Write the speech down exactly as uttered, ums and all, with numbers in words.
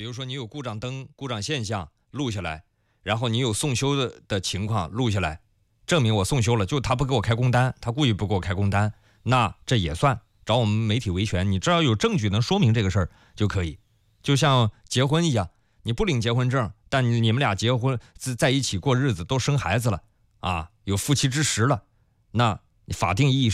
如说你有故障灯、故障现象录下来，然后你有送修的的情况录下来，证明我送修了，就他不给我开工单，他故意不给我开工单，那这也算找我们媒体维权。你只要有证据能说明这个事儿就可以。就像结婚一样，你不领结婚证，但你们俩结婚在一起过日子，都生孩子了啊，有夫妻之实了，那法定意义上